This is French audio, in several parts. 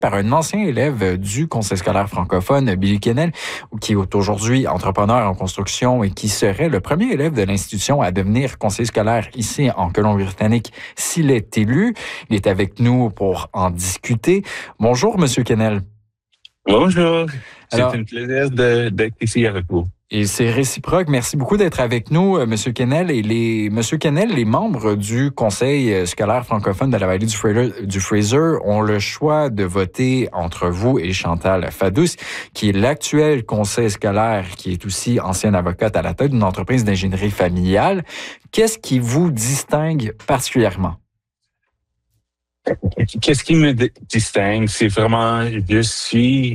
par un ancien élève du Conseil scolaire francophone, Billy Kennel, qui est aujourd'hui entrepreneur en construction et qui serait le premier élève de l'institution à devenir conseiller scolaire ici en Colombie-Britannique s'il est élu. Il est avec nous pour en discuter. Bonjour, Monsieur Kennel. Bonjour. C'est un plaisir d'être ici avec vous. Et c'est réciproque. Merci beaucoup d'être avec nous, Monsieur Kennel. Monsieur Kennel, les membres du Conseil scolaire francophone de la vallée du Fraser ont le choix de voter entre vous et Chantal Fadous, qui est l'actuel conseil scolaire, qui est aussi ancienne avocate à la tête d'une entreprise d'ingénierie familiale. Qu'est-ce qui vous distingue particulièrement? Qu'est-ce qui me distingue? C'est vraiment, je suis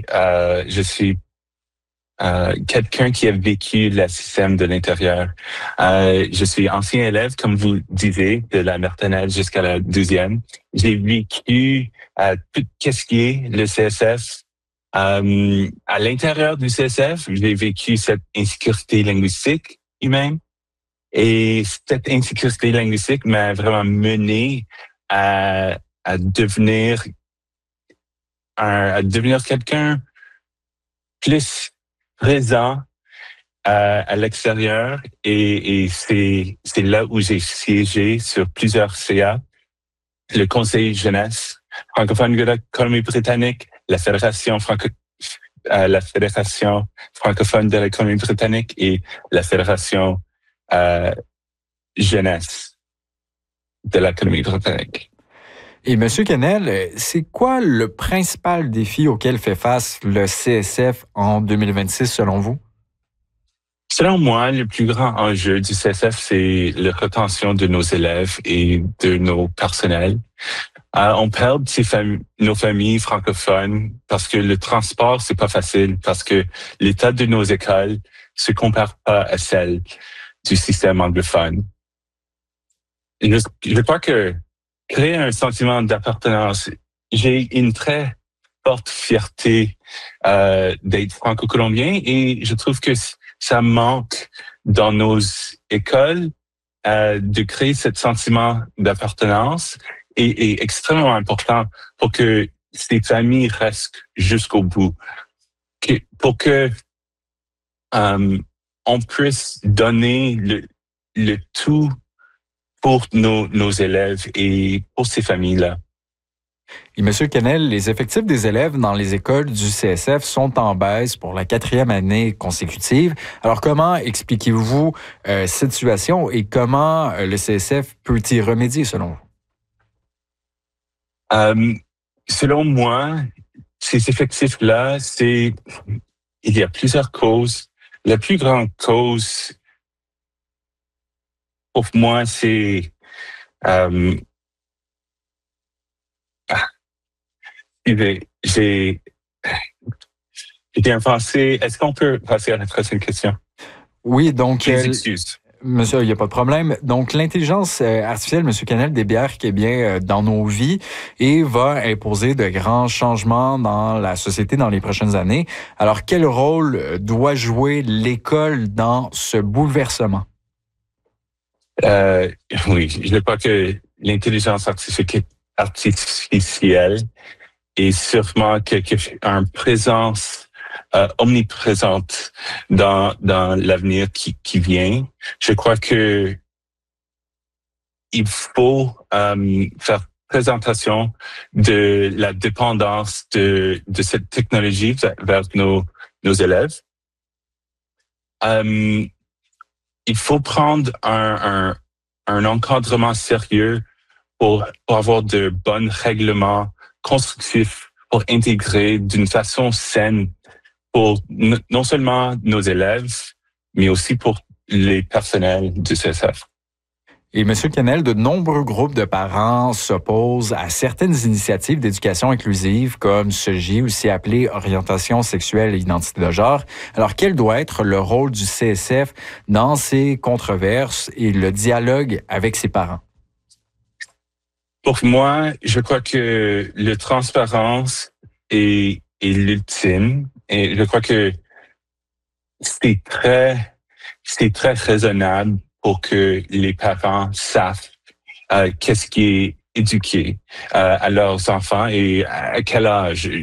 quelqu'un qui a vécu le système de l'intérieur. Je suis ancien élève, comme vous disiez, de la maternelle jusqu'à la 12e. J'ai vécu tout ce qui est le CSF. À l'intérieur du CSF, j'ai vécu cette insécurité linguistique humaine. Et cette insécurité linguistique m'a vraiment mené à devenir quelqu'un plus présent à l'extérieur et c'est là où j'ai siégé sur plusieurs CA, le Conseil jeunesse francophone de la Colombie-Britannique, la Fédération francophone de la Colombie-Britannique et la Fédération jeunesse de la Colombie-Britannique. Et M. Kennel, c'est quoi le principal défi auquel fait face le CSF en 2026 selon vous? Selon moi, le plus grand enjeu du CSF, c'est la rétention de nos élèves et de nos personnels. On perd nos familles francophones parce que le transport, c'est pas facile, parce que l'état de nos écoles se compare pas à celle du système anglophone. Je crois que créer un sentiment d'appartenance, j'ai une très forte fierté d'être franco-colombien et je trouve que ça manque dans nos écoles de créer ce sentiment d'appartenance et extrêmement important pour que ces familles restent jusqu'au bout, pour que on puisse donner le tout pour nos élèves et pour ces familles-là. Et M. Kennel, les effectifs des élèves dans les écoles du CSF sont en baisse pour la 4e année consécutive. Alors, comment expliquez-vous cette situation et comment le CSF peut y remédier selon vous? Selon moi, ces effectifs-là, il y a plusieurs causes. La plus grande cause pour moi, c'est j'ai bien pensé. Est-ce qu'on peut passer à la prochaine question? Oui, donc. Les excuses. Monsieur, il n'y a pas de problème. Donc, l'intelligence artificielle, Monsieur Kennel, débarque bien dans nos vies et va imposer de grands changements dans la société dans les prochaines années. Alors, quel rôle doit jouer l'école dans ce bouleversement? Oui, je crois que l'intelligence artificielle est sûrement une présence omniprésente dans l'avenir qui vient. Je crois que il faut faire présentation de la dépendance de cette technologie vers nos élèves. Il faut prendre un encadrement sérieux pour avoir de bons règlements constructifs pour intégrer d'une façon saine pour non seulement nos élèves, mais aussi pour les personnels du CSF. Et M. Kennel, de nombreux groupes de parents s'opposent à certaines initiatives d'éducation inclusive, comme CEGI, aussi appelée orientation sexuelle et identité de genre. Alors, quel doit être le rôle du CSF dans ces controverses et le dialogue avec ses parents? Pour moi, je crois que la transparence est l'ultime. Et je crois que c'est très raisonnable pour que les parents savent qu'est-ce qui est éduqué à leurs enfants et à quel âge.